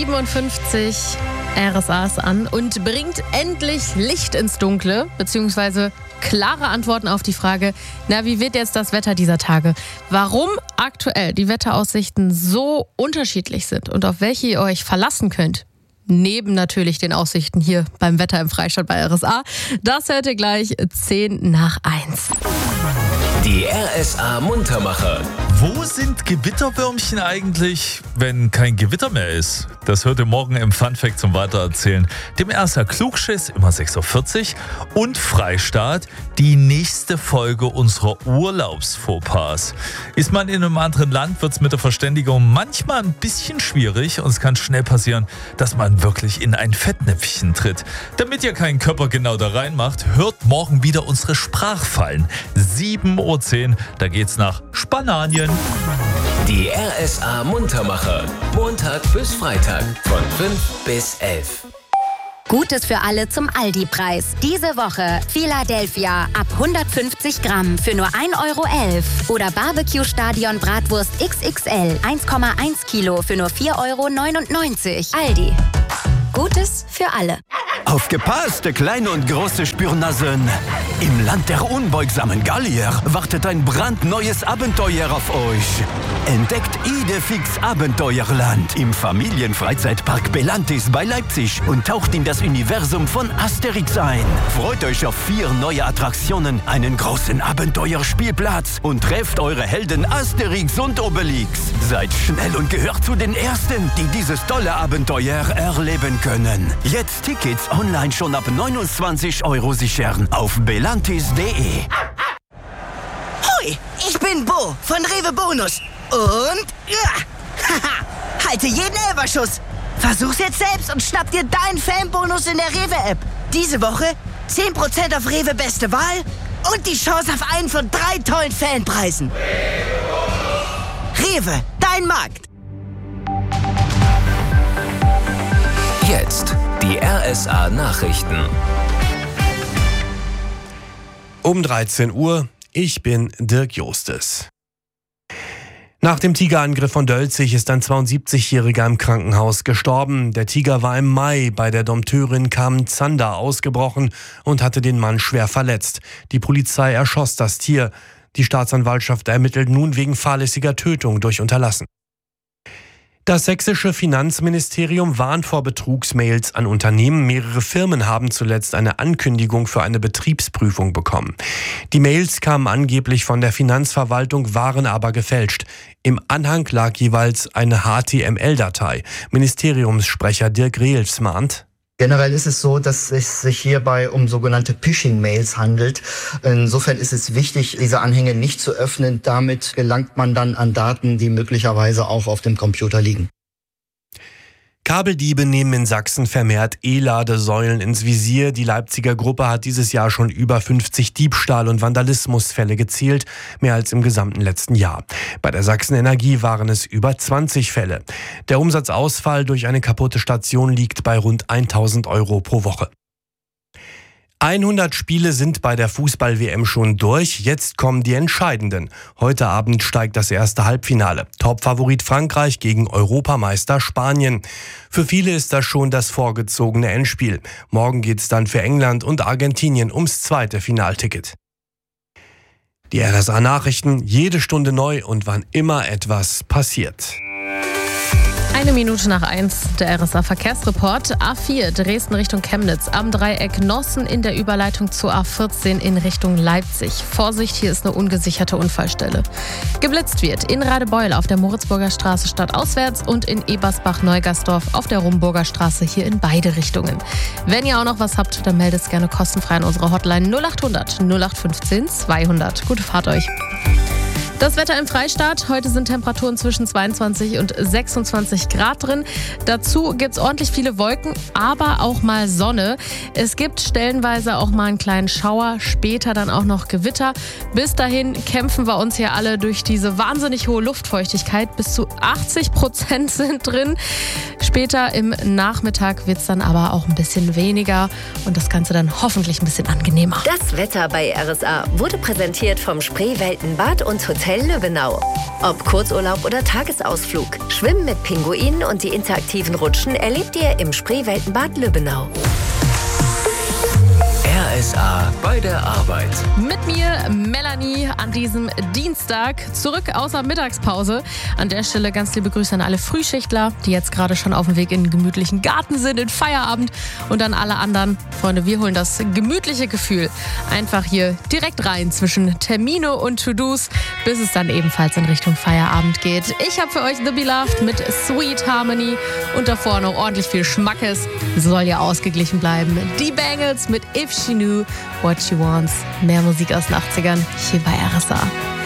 57 RSA ist an und bringt endlich Licht ins Dunkle, beziehungsweise klare Antworten auf die Frage, wie wird jetzt das Wetter dieser Tage? Warum aktuell die Wetteraussichten so unterschiedlich sind und auf welche ihr euch verlassen könnt, neben natürlich den Aussichten hier beim Wetter im Freistaat bei RSA, das hört ihr gleich 10 nach 1. Die RSA Muntermacher. Wo sind Gewitterwürmchen eigentlich, wenn kein Gewitter mehr ist? Das hört ihr morgen im Funfact zum Weitererzählen. Dem RSA Klugschiss, immer 6.40 Uhr und Freistaat, die nächste Folge unserer Urlaubsfauxpas. Ist man in einem anderen Land, wird es mit der Verständigung manchmal ein bisschen schwierig und es kann schnell passieren, dass man wirklich in ein Fettnäpfchen tritt. Damit ihr keinen Körper genau da reinmacht, hört morgen wieder unsere Sprachfallen. 7.10 Uhr, da geht's nach Spanien. Die RSA Muntermacher. Montag bis Freitag von 5 bis 11. Gutes für alle zum Aldi-Preis. Diese Woche Philadelphia ab 150 Gramm für nur 1,11 € oder Barbecue Stadion Bratwurst XXL 1,1 Kilo für nur 4,99 €. Aldi. Gutes für alle. Aufgepasst, kleine und große Spürnasen. Im Land der unbeugsamen Gallier wartet ein brandneues Abenteuer auf euch. Entdeckt Idefix Abenteuerland im Familienfreizeitpark Belantis bei Leipzig und taucht in das Universum von Asterix ein. Freut euch auf 4 neue Attraktionen, einen großen Abenteuerspielplatz und trefft eure Helden Asterix und Obelix. Seid schnell und gehört zu den Ersten, die dieses tolle Abenteuer erleben können. Jetzt Tickets online schon ab 29 € sichern auf belantis.de. Hoi, ich bin Bo von Rewe Bonus. Und halte jeden Elferschuss. Versuch's jetzt selbst und schnapp dir deinen Fanbonus in der Rewe-App. Diese Woche 10% auf Rewe Beste Wahl und die Chance auf einen von 3 tollen Fanpreisen. Rewe, dein Markt. Jetzt die RSA Nachrichten. Um 13 Uhr, ich bin Dirk Jostes. Nach dem Tigerangriff von Dölzig ist ein 72-Jähriger im Krankenhaus gestorben. Der Tiger war im Mai bei der Dompteurin Carmen Zander ausgebrochen und hatte den Mann schwer verletzt. Die Polizei erschoss das Tier. Die Staatsanwaltschaft ermittelt nun wegen fahrlässiger Tötung durch Unterlassen. Das sächsische Finanzministerium warnt vor Betrugsmails an Unternehmen. Mehrere Firmen haben zuletzt eine Ankündigung für eine Betriebsprüfung bekommen. Die Mails kamen angeblich von der Finanzverwaltung, waren aber gefälscht. Im Anhang lag jeweils eine HTML-Datei. Ministeriumssprecher Dirk Rehls mahnt: Generell ist es so, dass es sich hierbei um sogenannte Phishing-Mails handelt. Insofern ist es wichtig, diese Anhänge nicht zu öffnen. Damit gelangt man dann an Daten, die möglicherweise auch auf dem Computer liegen. Kabeldiebe nehmen in Sachsen vermehrt E-Ladesäulen ins Visier. Die Leipziger Gruppe hat dieses Jahr schon über 50 Diebstahl- und Vandalismusfälle gezählt, mehr als im gesamten letzten Jahr. Bei der Sachsen Energie waren es über 20 Fälle. Der Umsatzausfall durch eine kaputte Station liegt bei rund 1.000 € pro Woche. 100 Spiele sind bei der Fußball-WM schon durch. Jetzt kommen die entscheidenden. Heute Abend steigt das erste Halbfinale. Topfavorit Frankreich gegen Europameister Spanien. Für viele ist das schon das vorgezogene Endspiel. Morgen geht's dann für England und Argentinien ums zweite Finalticket. Die RSA-Nachrichten, jede Stunde neu und wann immer etwas passiert. 1 Minute nach 1, der RSA-Verkehrsreport. A4 Dresden Richtung Chemnitz, am Dreieck Nossen in der Überleitung zur A14 in Richtung Leipzig. Vorsicht, hier ist eine ungesicherte Unfallstelle. Geblitzt wird in Radebeul auf der Moritzburger Straße stadtauswärts und in Ebersbach-Neugersdorf auf der Rumburger Straße, hier in beide Richtungen. Wenn ihr auch noch was habt, dann meldet es gerne kostenfrei an unsere Hotline 0800 0815 200. Gute Fahrt euch. Das Wetter im Freistaat. Heute sind Temperaturen zwischen 22 und 26 Grad drin. Dazu gibt es ordentlich viele Wolken, aber auch mal Sonne. Es gibt stellenweise auch mal einen kleinen Schauer, später dann auch noch Gewitter. Bis dahin kämpfen wir uns hier alle durch diese wahnsinnig hohe Luftfeuchtigkeit. Bis zu 80% sind drin. Später im Nachmittag wird es dann aber auch ein bisschen weniger und das Ganze dann hoffentlich ein bisschen angenehmer. Das Wetter bei RSA wurde präsentiert vom Spreewelten Bad und Hotel Hotel Lübbenau. Ob Kurzurlaub oder Tagesausflug, Schwimmen mit Pinguinen und die interaktiven Rutschen erlebt ihr im Spreeweltenbad Lübbenau. RSA bei der Arbeit. Mit mir Melanie an diesem Dienstag zurück aus der Mittagspause. An der Stelle ganz liebe Grüße an alle Frühschichtler, die jetzt gerade schon auf dem Weg in den gemütlichen Garten sind, in Feierabend. Und an alle anderen, Freunde, wir holen das gemütliche Gefühl einfach hier direkt rein zwischen Termine und To-Dos, bis es dann ebenfalls in Richtung Feierabend geht. Ich habe für euch The Beloved mit Sweet Harmony und davor noch ordentlich viel Schmackes. Soll ja ausgeglichen bleiben. Die Bangles mit If She Knew What She Wants. Mehr Musik aus den 80ern hier bei RSA.